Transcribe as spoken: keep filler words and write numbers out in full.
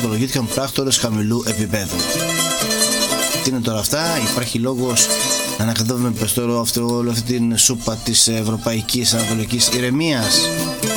βαθμολογήθηκαν πράκτορες χαμηλού επίπεδου. Τι είναι τώρα αυτά, υπάρχει λόγος να ανακατεύουμε περισσότερο αυτό, όλη αυτή την σούπα της ευρωπαϊκής ανατολικής ηρεμίας?